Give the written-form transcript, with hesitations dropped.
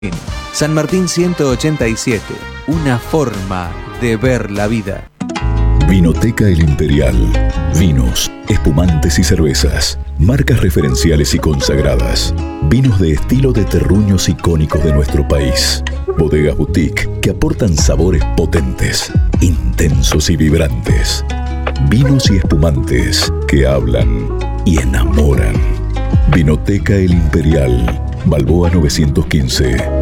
San Martín 187, una forma de ver la vida. Vinoteca El Imperial. Vinos, espumantes y cervezas. Marcas referenciales y consagradas. Vinos de estilo de terruños icónicos de nuestro país. Bodegas boutique que aportan sabores potentes, intensos y vibrantes. Vinos y espumantes que hablan y enamoran. Vinoteca El Imperial. Balboa 915.